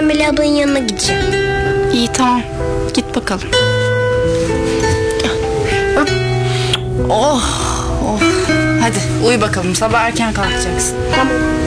ben Melih ablanın yanına gideceğim. İyi tamam. Git bakalım. Oh, oh. Hadi uyu bakalım. Sabah erken kalkacaksın. Tamam.